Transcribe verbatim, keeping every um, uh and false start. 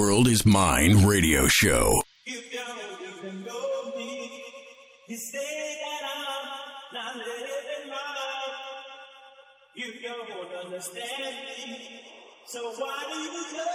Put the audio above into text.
World Is Mine radio show. You don't even know me. You say that I'm not living right. You don't understand me. So why do you love